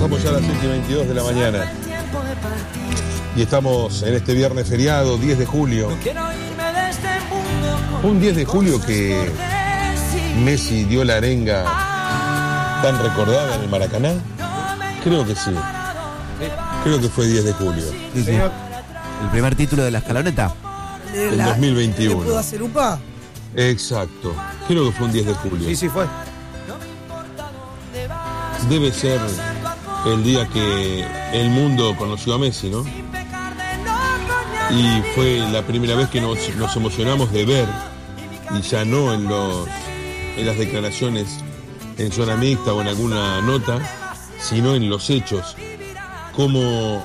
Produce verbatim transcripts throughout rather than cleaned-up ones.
Pasamos ya a las siete y veintidós de la mañana. Y estamos en este viernes feriado, diez de julio. Un diez de julio que Messi dio la arenga tan recordada en el Maracaná. Creo que sí. Creo que fue diez de julio. Sí, sí. El primer título de la escaloneta. El dos mil veintiuno. ¿Le pudo hacer upa? Exacto. Creo que fue un diez de julio. Sí, sí fue. Debe ser el día que el mundo conoció a Messi, ¿no? Y fue la primera vez que nos, nos emocionamos de ver, y ya no en los en las declaraciones en zona mixta o en alguna nota, sino en los hechos, como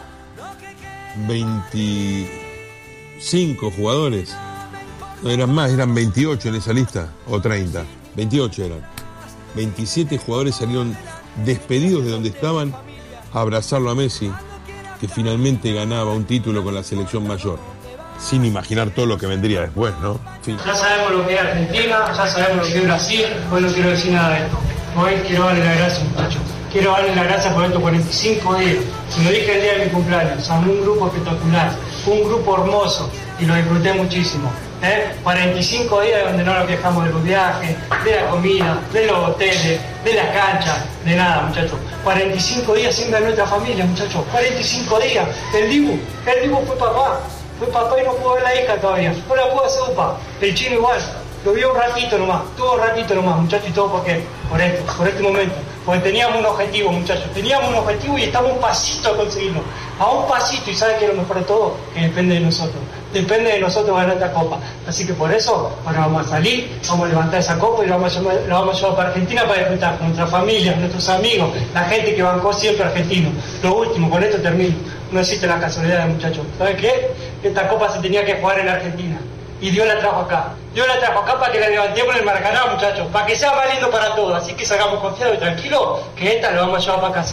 veinticinco jugadores, no eran más, eran veintiocho en esa lista, o treinta, veintiocho eran, veintisiete jugadores salieron despedidos de donde estaban a abrazarlo a Messi, que finalmente ganaba un título con la selección mayor, sin imaginar todo lo que vendría después, ¿no? Fin. Ya sabemos lo que es Argentina, ya sabemos lo que es Brasil, hoy no quiero decir nada de esto. Hoy quiero darle las gracias, muchachos. Quiero darle las gracias por estos cuarenta y cinco días. Se lo dije el día de mi cumpleaños, a un grupo espectacular, un grupo hermoso, y lo disfruté muchísimo. ¿Eh? cuarenta y cinco días donde no nos quejamos de los viajes, de la comida, de los hoteles, de la cancha, de nada, muchachos. cuarenta y cinco días sin ver a nuestra familia, muchachos. cuarenta y cinco días. El Dibu, el Dibu fue papá. Fue papá y no pudo ver la hija todavía. No la pudo hacer upa. El chino igual. Lo vio un ratito nomás. Tuvo un ratito nomás, muchachos. Y todo porque, por esto, por este momento. Porque teníamos un objetivo, muchachos. Teníamos un objetivo y estamos un pasito a conseguirlo. A un pasito. Y ¿sabe qué es lo mejor de todo? Que depende de nosotros. Depende de nosotros ganar esta copa. Así que por eso, ahora vamos a salir, vamos a levantar esa copa y la vamos a llevar, la vamos a llevar para Argentina para disfrutar con nuestra familia, nuestros amigos, la gente que bancó siempre argentino. Lo último, con esto termino. No existe la casualidad, muchachos. ¿Saben qué? Esta copa se tenía que jugar en la Argentina. Y Dios la trajo acá. Dios la trajo acá para que la levantemos en el Maracaná, muchachos. Para que sea más lindo para todos. Así que salgamos confiados y tranquilos, que esta la vamos a llevar para casa.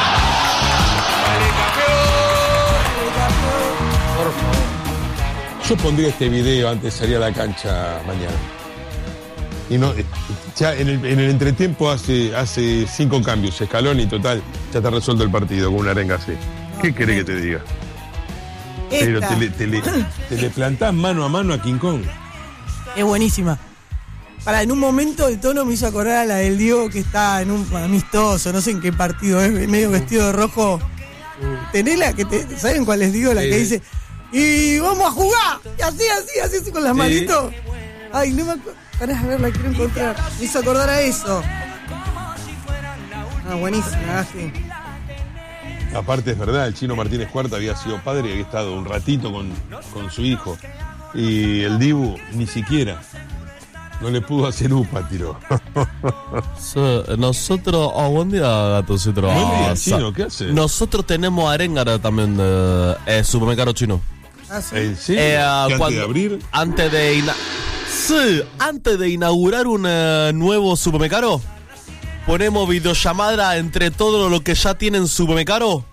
Por favor. Yo pondría este video antes de salir a la cancha mañana. Y no, ya en el, en el entretiempo hace, hace cinco cambios, escalón y total, ya está resuelto el partido con una arenga así. ¿Qué querés que te diga? Esta. Pero te le, te, le, te le plantás mano a mano a King Kong. Es buenísima. Para, en un momento el tono me hizo acordar a la del Diego que está en un amistoso, no sé en qué partido es, medio vestido de rojo. Tenela, que te, ¿saben cuál les digo? La que dice, y vamos a jugar. Y así, así, así, así con las sí. manitos. Ay, no me acuerdo. Pará, a ver, la quiero encontrar. Me hizo acordar a eso. Ah, buenísima, así. Aparte es verdad, el Chino Martínez Cuarta había sido padre y había estado un ratito con, con su hijo. Y el Dibu ni siquiera. No le pudo hacer upa, tiró. Sí, nosotros, oh, buen día, Gatoncito. Buen día, Ah, Chino, ¿qué hace? Nosotros tenemos arenga también de eh, supermercado chino. Ah, sí. ¿En serio? Eh, ¿Que antes cuando- de abrir? Antes de ina- sí, antes de inaugurar un eh, nuevo supermercado, ponemos videollamada entre todos los que ya tienen supermercado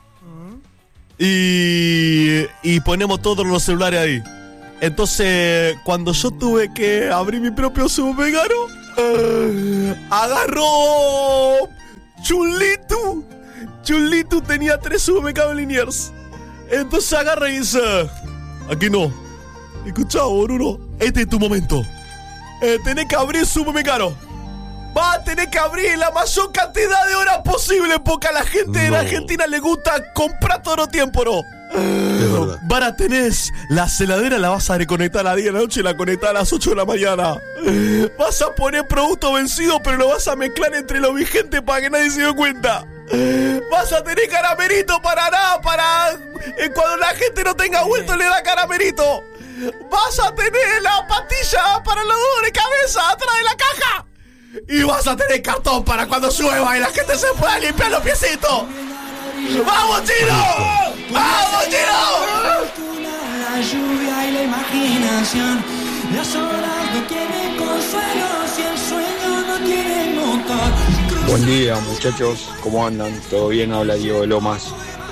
y, y ponemos todos los celulares ahí. Entonces, cuando yo tuve que abrir mi propio supermercado, eh, agarró Chulito. Chulito tenía tres supermercados Liniers. Entonces agarra y dice, aquí no. Escuchá, boludo, este es tu momento. Eh, tenés que abrir supermercado. Va a tener que abrir la mayor cantidad de horas posible porque a la gente de No. la Argentina le gusta comprar todo el tiempo, ¿no? Es verdad. Para tenés la celadera, la vas a desconectar a las diez de la noche y la conectás a las ocho de la mañana. Vas a poner producto vencido, pero lo vas a mezclar entre lo vigente para que nadie se dé cuenta. Vas a tener caramelito para nada, para eh, cuando la gente no tenga vuelto le da caramelito. Vas a tener la pastilla para los dolores de cabeza atrás de la caja. Y vas a tener cartón para cuando llueva y la gente se pueda limpiar los piecitos. ¡Vamos, Chino! ¡Vamos, Chino! La lluvia y la imaginación. Las horas no tienen consuelo si el sueño no tiene motor. Buen día, muchachos, ¿cómo andan? ¿Todo bien? Habla Diego de Lomas.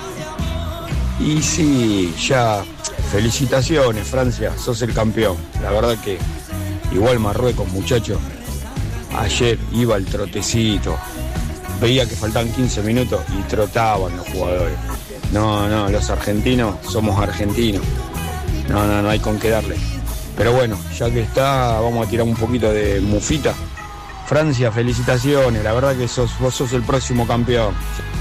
Y sí, ya, felicitaciones, Francia, sos el campeón. La verdad que igual Marruecos, muchachos. Ayer iba al trotecito veía que faltaban quince minutos y trotaban los jugadores. No, no, los argentinos somos argentinos. No, no, no hay con qué darle. Pero bueno, ya que está, vamos a tirar un poquito de mufita. Francia, felicitaciones, la verdad que sos, vos sos el próximo campeón.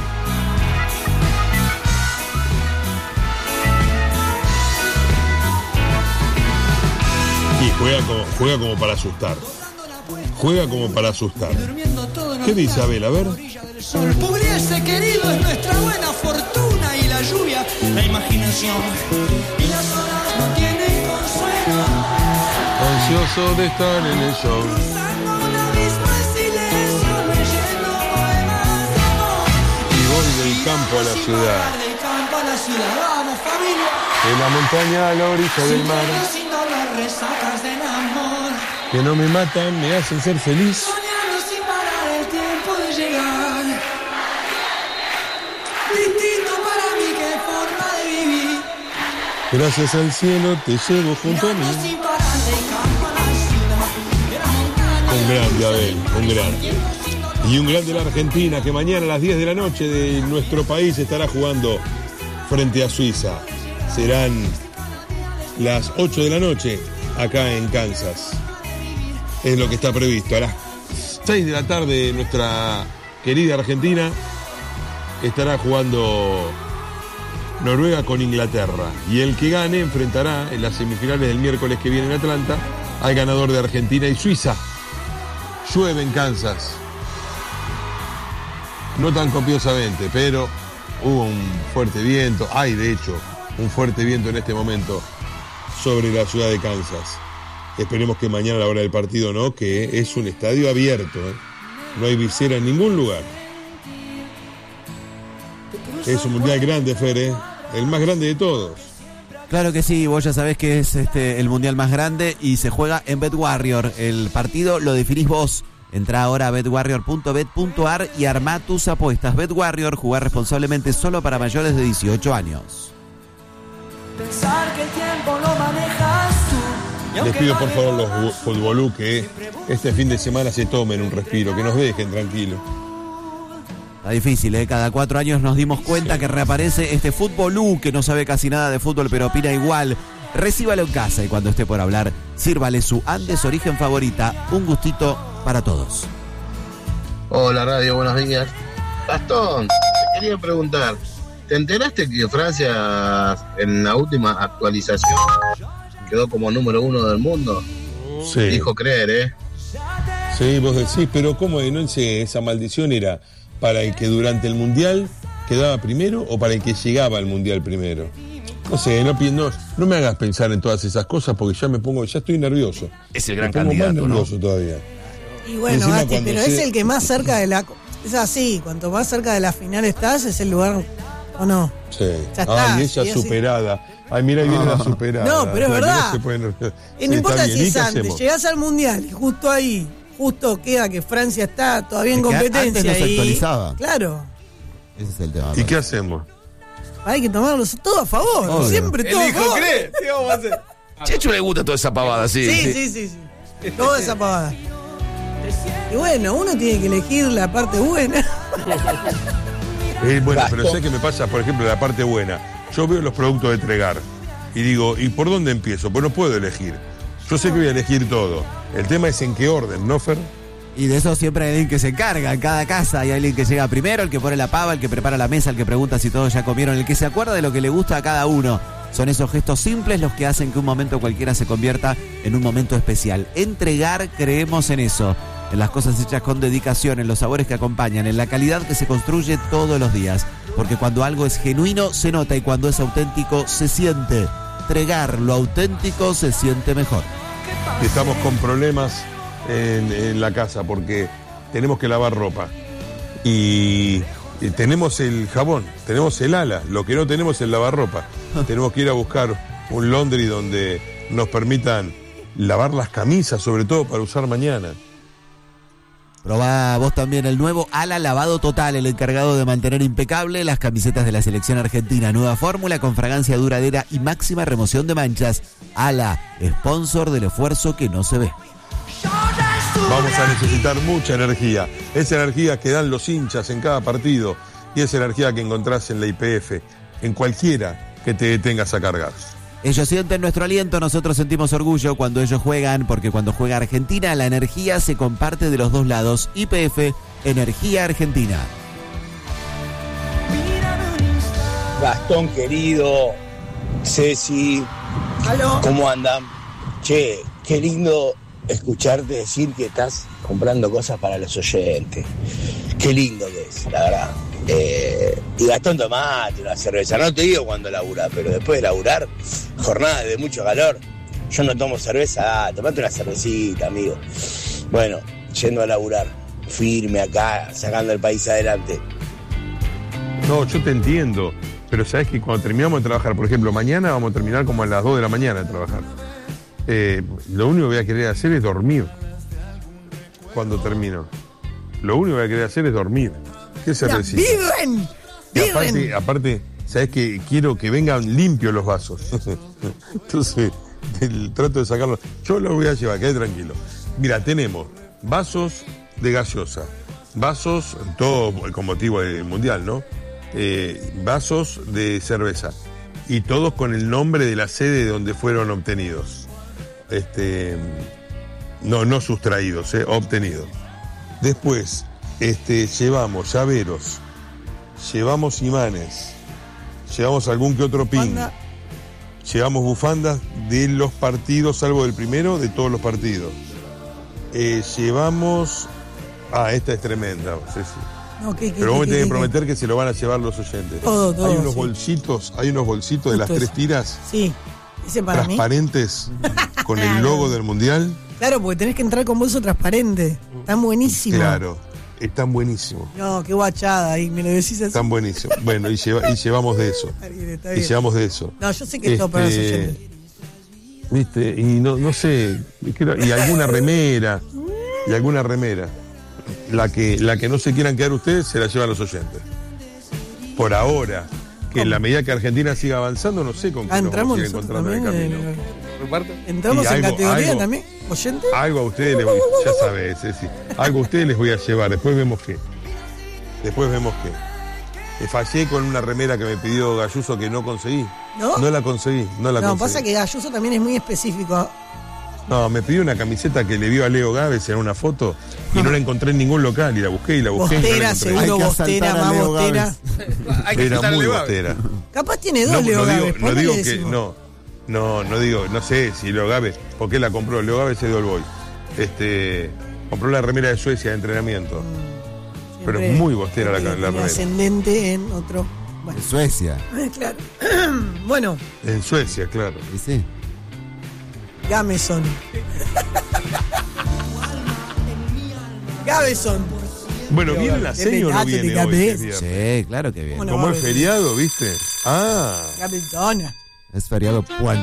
Y juega como, juega como para asustar. Juega como para asustar. ¿Qué dice Abel? A ver. Pugliese querido es nuestra buena fortuna y la lluvia, la imaginación. Y las horas no tienen consuelo. Ansioso de estar en el show. Cruzando un abismo en silencio, leyendo poemas de amor. Y voy del campo a la Sin ciudad. parar, del campo a la ciudad, vamos familia. De la montaña a la orilla del mar. Sin dolor, resacas del amor. Que no me matan, me hacen ser feliz. Soñando sin parar el tiempo de llegar. Distinto para mí que forma de vivir. Gracias al cielo te llevo junto a mí. Mirando sin parar del campo a la ciudad. De la montaña Un grande, Abel, un grande. Y un grande la Argentina, que mañana a las diez de la noche de nuestro país estará jugando frente a Suiza. Serán las ocho de la noche acá en Kansas. Es lo que está previsto. A las seis de la tarde nuestra querida Argentina estará jugando Noruega con Inglaterra. Y el que gane enfrentará en las semifinales del miércoles que viene en Atlanta al ganador de Argentina y Suiza. Llueve en Kansas. No tan copiosamente, pero hubo un fuerte viento. Hay, de hecho, un fuerte viento en este momento sobre la ciudad de Kansas. Esperemos que mañana a la hora del partido no, que es un estadio abierto, ¿eh? No hay visera en ningún lugar. Es un mundial grande, Fer, ¿eh? El más grande de todos. Claro que sí, vos ya sabés que es este el mundial más grande y se juega en BetWarrior. El partido lo definís vos. Entrá ahora a bet warrior punto bet punto a r y armá tus apuestas. BetWarrior, jugar responsablemente solo para mayores de dieciocho años. pensar que el tiempo lo manejas tú. Les pido por favor los futbolú que este fin de semana se tomen un respiro, que nos dejen tranquilos. Está difícil, ¿eh? Cada cuatro años nos dimos cuenta Sí. que reaparece este futbolú que no sabe casi nada de fútbol pero opina igual. Recíbalo en casa y cuando esté por hablar, sírvale su Andes Origen favorita. Un gustito para todos. Hola radio, buenos días. Gastón, te quería preguntar, ¿te enteraste que Francia en la última actualización quedó como número uno del mundo? Sí. Dijo creer, ¿eh? Sí, vos decís, pero ¿cómo no sé, esa maldición era para el que durante el Mundial quedaba primero o para el que llegaba al Mundial primero? No sé, no, no, no me hagas pensar en todas esas cosas porque ya me pongo, ya estoy nervioso. Es el gran me pongo candidato, más nervioso ¿no? todavía. Y bueno, Encima Gasti, cuando pero se- es el que más cerca de la... Es así, cuanto más cerca de la final estás, es el lugar... ¿O no? Sí. Ya está, Ay, ella sí, así. superada. Ay, mira, ahí viene la superada. No, pero es La que verdad. no se puede nerviosa. Y no Sí, importa está si bien. ¿Y es qué antes, hacemos? llegás al Mundial y justo ahí, justo queda que Francia está todavía en Es que competencia. antes no se y- actualizaba. Claro, Ese es el tema. ¿Y qué hacemos? hay que tomarlos todo a favor, Obvio. siempre todo a favor. ¿Qué vamos a hacer? Chechu le gusta toda esa pavada, sí. Sí, sí, sí, sí. Toda esa pavada. Y bueno, uno tiene que elegir la parte buena. Eh, bueno, pero sé que me pasa, por ejemplo, la parte buena. Yo veo los productos de Tregar y digo, ¿y por dónde empiezo? Pues no puedo elegir. Yo sé que voy a elegir todo. El tema es en qué orden, ¿no, Fer? Y de eso siempre hay alguien que se encarga. En cada casa hay alguien que llega primero, el que pone la pava, el que prepara la mesa, el que pregunta si todos ya comieron, el que se acuerda de lo que le gusta a cada uno. Son esos gestos simples los que hacen que un momento cualquiera se convierta en un momento especial. Entregar, creemos en eso. En las cosas hechas con dedicación, en los sabores que acompañan, en la calidad que se construye todos los días. Porque cuando algo es genuino, se nota y cuando es auténtico, se siente. Entregar lo auténtico se siente mejor. Estamos con problemas en, en la casa porque tenemos que lavar ropa. Y, y tenemos el jabón, tenemos el ala. Lo que no tenemos es el lavarropa. Tenemos que ir a buscar un laundry donde nos permitan lavar las camisas, sobre todo para usar mañana. Probá vos también el nuevo Ala Lavado Total, el encargado de mantener impecable las camisetas de la selección argentina. Nueva fórmula con fragancia duradera y máxima remoción de manchas. Ala, sponsor del esfuerzo que no se ve. Yo ya estuve Vamos a necesitar mucha energía. Esa energía que dan los hinchas en cada partido y esa energía que encontrás en la I P F, en cualquiera que te detengas a cargar. Ellos sienten nuestro aliento, nosotros sentimos orgullo cuando ellos juegan, porque cuando juega Argentina la energía se comparte de los dos lados. Y P F, Energía Argentina. Gastón querido, Ceci, ¿Aló? ¿cómo andan? Che, qué lindo escucharte decir que estás comprando cosas para los oyentes. Qué lindo que es, la verdad. Eh, y Gastón, tomate una cerveza. No te digo cuando laburar, pero después de laburar, jornada de mucho calor, yo no tomo cerveza, ah, tomate una cervecita, amigo. Bueno, yendo a laburar, firme acá, sacando el país adelante. No, yo te entiendo, pero sabes que cuando terminamos de trabajar, por ejemplo, mañana vamos a terminar como a las dos de la mañana de trabajar. Eh, lo único que voy a querer hacer es dormir cuando termino. Lo único que voy a querer hacer es dormir. ¿Qué cervecita? ¡Viven! Y aparte, aparte, sabes que quiero que vengan limpios los vasos. Entonces, el, trato de sacarlos. Yo los voy a llevar, quede tranquilo. Mira, tenemos vasos de gaseosa, vasos, todo con motivo del mundial, ¿no? Eh, vasos de cerveza. Y todos con el nombre de la sede de donde fueron obtenidos. Este, no, no sustraídos, eh, obtenidos. Después, este, llevamos llaveros, llevamos imanes, llevamos algún que otro pin, Bufanda. llevamos bufandas de los partidos, salvo del primero, de todos los partidos. Eh, llevamos... Ah, esta es tremenda, sí, sí. No, ¿qué, qué, Pero vos me qué, tenés qué, que qué? prometer que se lo van a llevar los oyentes. Todo, todo, hay unos sí. bolsitos, hay unos bolsitos de las Justo tres eso. tiras Sí, ese para mí. transparentes con el logo del mundial. Claro, porque tenés que entrar con bolso transparente. Están buenísimos. Claro, están buenísimos. No, qué guachada, ahí me lo decís así. Están buenísimos. Bueno, y, lleva- y llevamos de eso. Está bien, está Y bien. llevamos de eso. No, yo sé que es todo para los Este, oyentes. ¿Viste? Y no, no sé, creo- y alguna remera, y alguna remera. La que, la que no se quieran quedar ustedes se la llevan los oyentes. Por ahora, que en la medida que Argentina siga avanzando, no sé con qué Ah, nos entramos vamos a ir nosotros encontrando en el también. camino. eh, Entramos Y en algo- categoría algo- también. ¿Oyente? Algo a ustedes les voy, ya sabes, Ceci, algo a ustedes les voy a llevar, después vemos qué. Después vemos qué. Eh, Fallé con una remera que me pidió Galluso que no conseguí. ¿No? No la conseguí, no la No, conseguí. pasa que Galluso también es muy específico. No, me pidió una camiseta que le vio a Leo Gávez en una foto y no la encontré en ningún local y la busqué y la busqué y no la Bostera, encontré. seguro, Hay que bostera, asaltar a más Leo bostera. Hay que Era quitarle muy Leo bostera. Capaz tiene dos No, Leo no digo, Gávez. no ponele digo que decimos. no, no, no digo, no sé si Leo Gávez, ¿por qué la compró? Leo Gávez es de All Boys. Este, compró la remera de Suecia de entrenamiento. Pero es Siempre muy bostera la, la tiene remera. ascendente en otro. Bueno, De Suecia. claro. Bueno, En Suecia, claro. Sí, sí. Gameson. Gabeson. Bueno, ¿viene la serie o no Date de viene hoy? Gávez. que es viernes? Sí, claro que bien. Bueno, Como va a es venir. feriado, ¿viste? Ah. Gabezona. Es feriado puan.